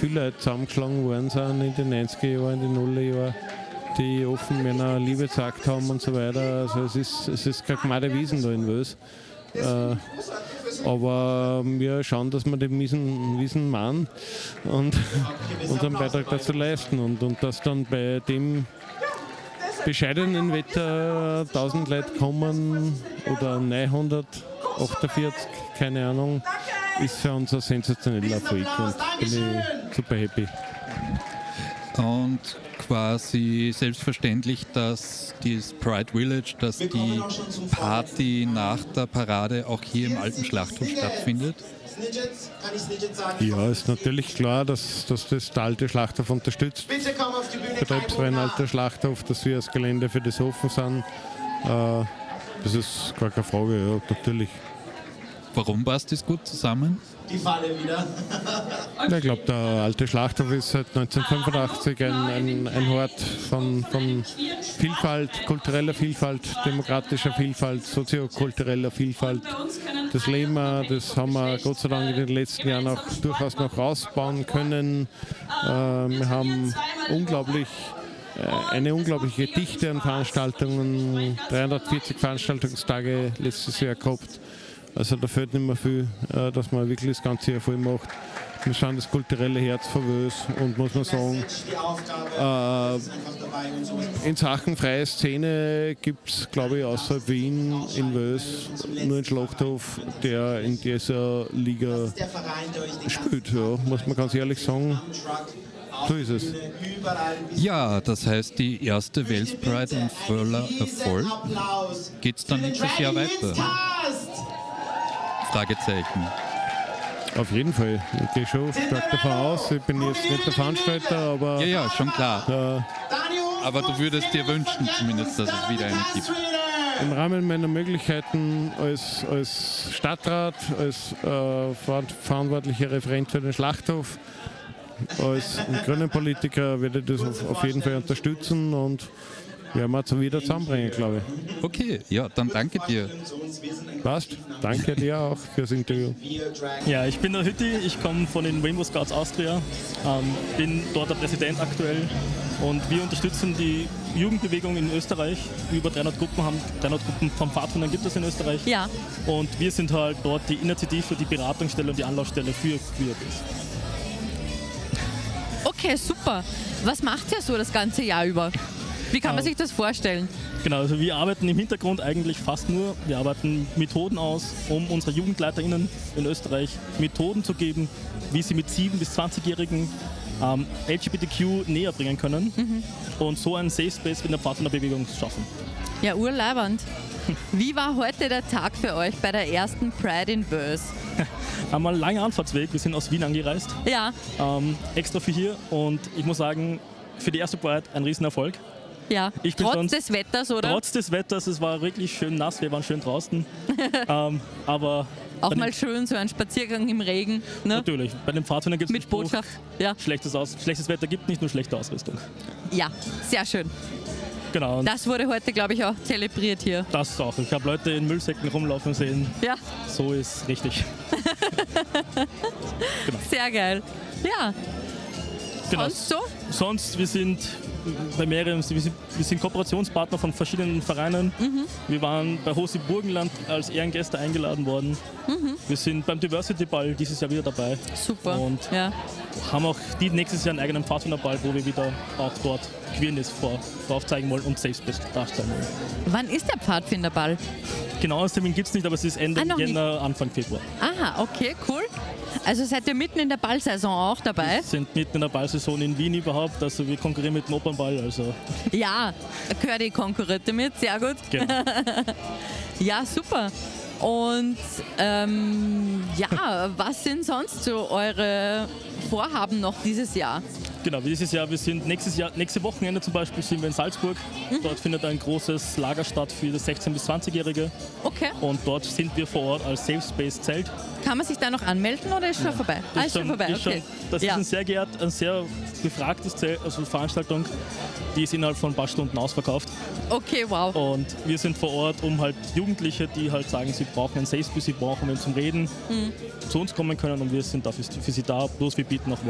viele Leute zusammengeschlagen worden sind in den 90er Jahren, in den 0er Jahren, die offen meiner Liebe gezeigt haben und so weiter. Also es ist keine gemeine Wiesen da in Wels. Aber wir schauen, dass wir den Wiesen machen und unseren Beitrag dazu leisten. Und dass dann bei dem bescheidenen Wetter 1000 Leute kommen oder 948, keine Ahnung, ist für uns ein sensationeller Erfolg und bin ich super happy. Und quasi selbstverständlich, dass das Pride Village, dass die Party nach der Parade auch hier im alten Schlachthof stattfindet? Ja, ist natürlich klar, dass das der alte Schlachthof unterstützt. Betriebsverein alter Schlachthof, dass wir als Gelände für das offen sind. Das ist gar keine Frage, ja, natürlich. Warum passt das gut zusammen? Die Falle wieder. Ja, ich glaube, der alte Schlachthof ist seit 1985 ein Hort von Vielfalt, kultureller Vielfalt, demokratischer Vielfalt, soziokultureller Vielfalt. Das leben wir, das haben wir Gott sei Dank in den letzten Jahren auch durchaus noch ausbauen können. Wir haben eine unglaubliche Dichte an Veranstaltungen, 340 Veranstaltungstage letztes Jahr gehabt. Also da fehlt nicht mehr viel, dass man wirklich das ganze Jahr voll macht. Wir sind das kulturelle Herz von Wels und muss man sagen, in Sachen freie Szene gibt es, glaube ich, außerhalb Wien in Wels nur einen Schlachthof, der in dieser Liga spielt, ja, muss man ganz ehrlich sagen. So ist es. Ja, das heißt, die erste Wels Pride in voller Erfolg. Geht es dann nächstes Jahr weiter? Fragezeichen. Auf jeden Fall. Ich gehe schon stark davon aus. Ich bin jetzt nicht der Veranstalter, aber... Ja, schon klar. Aber du würdest dir wünschen zumindest, dass es wieder einen gibt. Im Rahmen meiner Möglichkeiten als Stadtrat, als verantwortlicher Referent für den Schlachthof, als grünen Politiker werde ich das auf jeden Fall unterstützen und werden wir wieder zusammenbringen, glaube ich. Okay, ja, dann danke dir. Passt. Danke dir auch fürs Interview. Ja, ich bin der Hütti, ich komme von den Rainbow Scouts Austria, bin dort der Präsident aktuell und wir unterstützen die Jugendbewegung in Österreich. Über 300 Gruppen vom Pfadfindern gibt es in Österreich. Ja. Und wir sind halt dort die Initiative, die Beratungsstelle und die Anlaufstelle für Queerbies. Okay, super. Was macht ihr so das ganze Jahr über? Wie kann man sich das vorstellen? Genau, also wir arbeiten im Hintergrund eigentlich fast nur. Wir arbeiten Methoden aus, um unsere JugendleiterInnen in Österreich Methoden zu geben, wie sie mit 7- bis 20-Jährigen LGBTQ näher bringen können und so einen Safe Space in der Pfadfinderbewegung schaffen. Ja, urleibernd. Wie war heute der Tag für euch bei der ersten Pride in Wels? Einmal ein langer Anfahrtsweg, wir sind aus Wien angereist, Ja, extra für hier und ich muss sagen, für die erste Pride ein Riesenerfolg. ja. Ich bin Trotz sonst- des Wetters, oder? Trotz des Wetters, es war wirklich schön nass, wir waren schön draußen, aber Auch bei mal den, schön so ein Spaziergang im Regen. Ne? natürlich, bei den Pfadfindern gibt es Mit Botschaft. Ja. schlechtes Wetter gibt nicht nur schlechte Ausrüstung. Ja, sehr schön. Genau, und Das wurde heute, glaube ich, auch zelebriert hier. das auch. Ich habe Leute in Müllsäcken rumlaufen sehen, Ja, so ist richtig. sehr geil. Ja, Genau. sonst so? Sonst, wir sind bei mehreren, wir sind Kooperationspartner von verschiedenen Vereinen. Wir waren bei Hosi Burgenland als Ehrengäste eingeladen worden. Wir sind beim Diversity Ball dieses Jahr wieder dabei. Super. Und Ja. haben auch nächstes Jahr einen eigenen Pfadfinderball, wo wir wieder auch dort Queerness voraufzeigen wollen und Safe Space darstellen wollen. Wann ist der Pfadfinderball? Genaues Termin gibt es nicht, aber es ist Ende noch Jänner, Anfang Februar. Aha, okay, cool. Also seid ihr mitten in der Ballsaison auch dabei? Wir sind mitten in der Ballsaison in Wien überhaupt, also wir konkurrieren mit dem Opernball. Also Ja, gehört die Konkurrente mit, sehr gut. genau. Ja, super. Und ja, was sind sonst so eure Vorhaben noch dieses Jahr? Genau, dieses Jahr, wir sind nächste Wochenende zum Beispiel sind wir in Salzburg. Dort findet ein großes Lager statt für 16- bis 20-Jährige. Okay. Und dort sind wir vor Ort als Safe Space Zelt. Kann man sich da noch anmelden oder ist schon vorbei? Ist schon vorbei, okay. Das Ja. ist ein sehr gefragtes Zelt, also Veranstaltung. Die ist innerhalb von ein paar Stunden ausverkauft. Okay, wow. Und wir sind vor Ort, um halt Jugendliche, die halt sagen, sie brauchen ein Safe Space, sie brauchen wen zum Reden, zu uns kommen können und wir sind dafür für sie da. Bloß wir bieten auch